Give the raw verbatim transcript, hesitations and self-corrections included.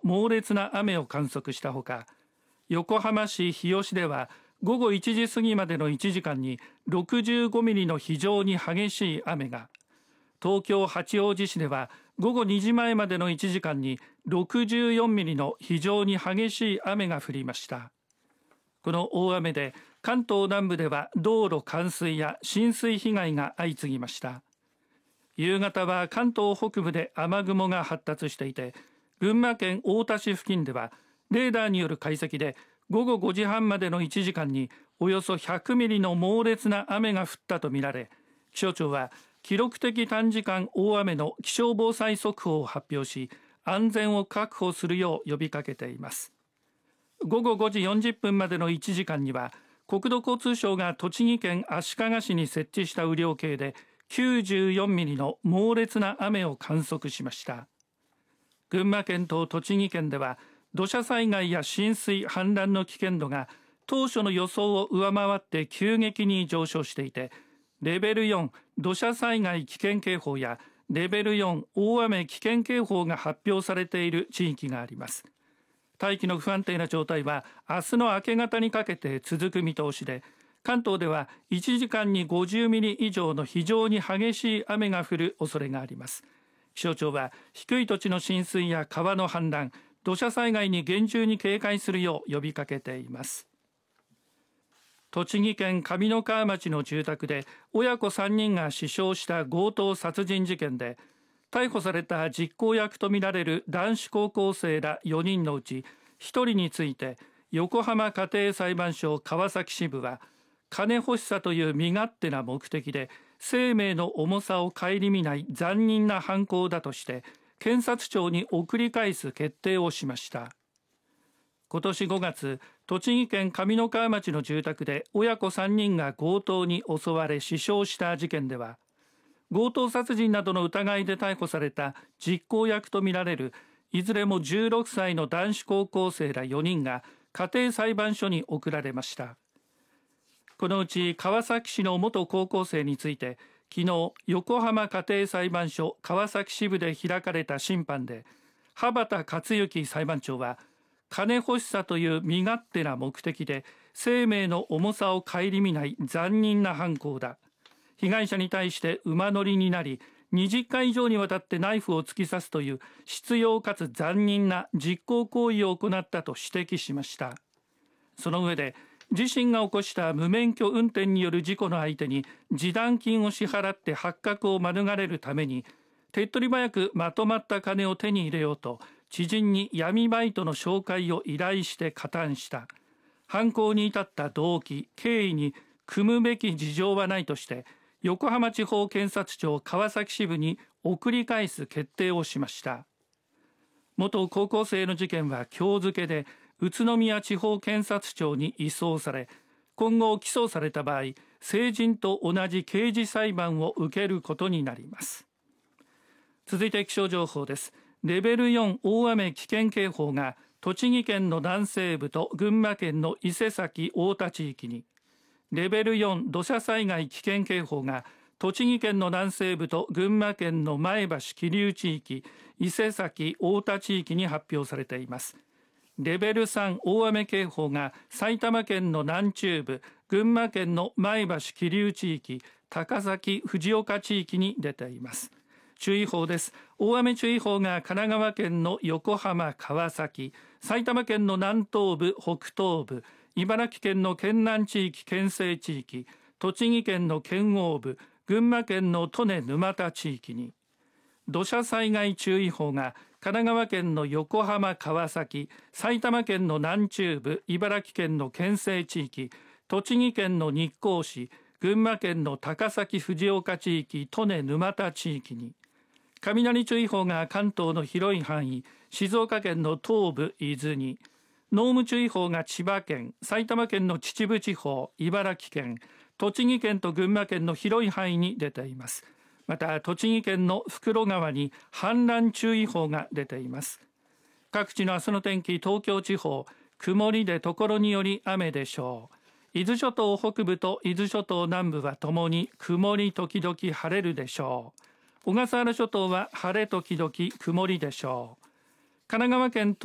猛烈な雨を観測したほか、横浜市日吉では午後いちじ過ぎまでのいちじかんにろくじゅうごミリの非常に激しい雨が、東京八王子市では午後にじまえまでのいちじかんにろくじゅうよんミリの非常に激しい雨が降りました。この大雨で関東南部では道路冠水や浸水被害が相次ぎました。夕方は関東北部で雨雲が発達していて、群馬県太田市付近ではレーダーによる解析で午後ごじはんまでのいちじかんにおよそひゃくミリの猛烈な雨が降ったとみられ、気象庁は記録的短時間大雨の気象防災速報を発表し、安全を確保するよう呼びかけています。午後ごじよんじゅっぷんまでのいちじかんには国土交通省が栃木県足利市に設置した雨量計できゅうじゅうよんミリの猛烈な雨を観測しました。群馬県と栃木県では土砂災害や浸水氾濫の危険度が当初の予想を上回って急激に上昇していて、レベルよん土砂災害危険警報やレベルよん大雨危険警報が発表されている地域があります。大気の不安定な状態は明日の明け方にかけて続く見通しで、関東ではいちじかんにごじゅうミリ以上の非常に激しい雨が降る恐れがあります。気象庁は低い土地の浸水や川の氾濫、土砂災害に厳重に警戒するよう呼びかけています。栃木県上三川町の住宅で親子さんにんが死傷した強盗殺人事件で、逮捕された実行役とみられる男子高校生らよにんのうちひとりについて、横浜家庭裁判所川崎支部は金欲しさという身勝手な目的で生命の重さを顧みない残忍な犯行だとして検察庁に送り返す決定をしました。今年ごがつ、栃木県上三川町の住宅で親子さんにんが強盗に襲われ死傷した事件では、強盗殺人などの疑いで逮捕された実行役とみられるいずれもじゅうろくさいの男子高校生らよにんが家庭裁判所に送られました。このうち川崎市の元高校生について、昨日横浜家庭裁判所川崎支部で開かれた審判で、羽端克行裁判長は、金欲しさという身勝手な目的で生命の重さを顧みない残忍な犯行だ。被害者に対して馬乗りになり、にじゅっかい以上にわたってナイフを突き刺すという執拗かつ残忍な実行行為を行ったと指摘しました。その上で、自身が起こした無免許運転による事故の相手に示談金を支払って発覚を免れるために、手っ取り早くまとまった金を手に入れようと知人に闇バイトの紹介を依頼して加担した。犯行に至った動機、経緯に組むべき事情はないとして横浜地方検察庁川崎支部に送り返す決定をしました。元高校生の事件は今日付で宇都宮地方検察庁に移送され、今後起訴された場合、成人と同じ刑事裁判を受けることになります。続いて気象情報です。レベルよん大雨危険警報が栃木県の南西部と群馬県の伊勢崎太田地域に、レベルよん土砂災害危険警報が栃木県の南西部と群馬県の前橋桐生地域、伊勢崎太田地域に発表されています。レベルさん大雨警報が埼玉県の南中部、群馬県の前橋桐生地域、高崎藤岡地域に出ています。注意報です。大雨注意報が神奈川県の横浜、川崎、埼玉県の南東部、北東部、茨城県の県南地域、県西地域、栃木県の県央部、群馬県の利根沼田地域に、土砂災害注意報が神奈川県の横浜、川崎、埼玉県の南中部、茨城県の県西地域、栃木県の日光市、群馬県の高崎藤岡地域、利根沼田地域に、雷注意報が関東の広い範囲、静岡県の東部、伊豆に、濃霧注意報が千葉県、埼玉県の秩父地方、茨城県、栃木県と群馬県の広い範囲に出ています。また栃木県の袋川に氾濫注意報が出ています。各地の明日の天気、東京地方、曇りで所により雨でしょう。伊豆諸島北部と伊豆諸島南部はともに曇り時々晴れるでしょう。小笠原諸島は晴れ時々曇りでしょう。神奈川県